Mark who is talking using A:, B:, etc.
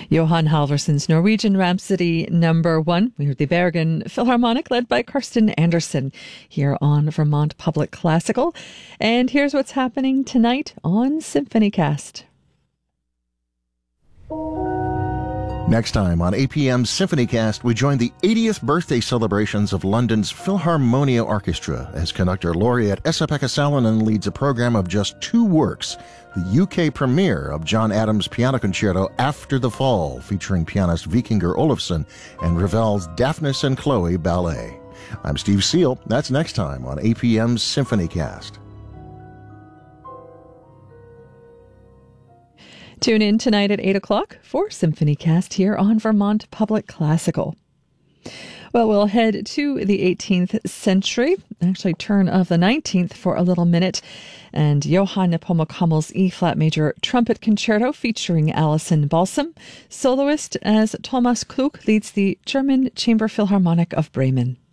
A: Johan Halvorsson's Norwegian Rhapsody #1. We heard the Bergen Philharmonic led by Karsten Andersen here on Vermont Public Classical. And here's what's happening tonight on SymphonyCast.
B: Next time on APM SymphonyCast, we join the 80th birthday celebrations of London's Philharmonia Orchestra as conductor laureate Esa-Pekka Salonen leads a program of just 2 works. The UK premiere of John Adams' Piano Concerto After the Fall, featuring pianist Vikingur Olafsson, and Ravel's Daphnis and Chloe Ballet. I'm Steve Seal. That's next time on APM SymphonyCast.
A: Tune in tonight at 8 o'clock for SymphonyCast here on Vermont Public Classical. Well, we'll head to the 18th century, actually turn of the 19th for a little minute, and Johann Nepomuk Hummel's E-flat major trumpet concerto featuring Alison Balsam. Soloist as Thomas Kluck leads the German Chamber Philharmonic of Bremen.